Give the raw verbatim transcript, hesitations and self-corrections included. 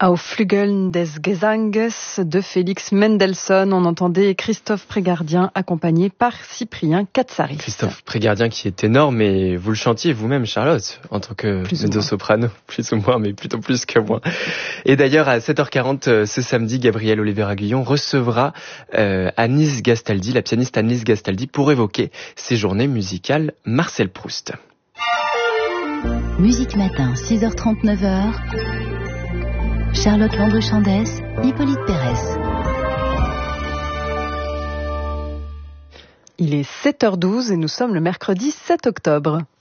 Auf Flügeln des Gesanges de Félix Mendelssohn. On entendait Christophe Prégardien accompagné par Cyprien Katsaris. Christophe Prégardien qui est énorme, et vous le chantiez vous-même, Charlotte, en tant que mezzo-soprano, plus ou moins, mais plutôt plus que moi. Et d'ailleurs, à sept heures quarante ce samedi, Gabriel Oliveira-Guyon recevra euh, Agnès Gastaldi, la pianiste Agnès Gastaldi, pour évoquer ses journées musicales Marcel Proust. Musique Matin, six heures trente, neuf heures. Charlotte Landry-Chandès, Hippolyte Pérez. Il est sept heures douze et nous sommes le mercredi sept octobre.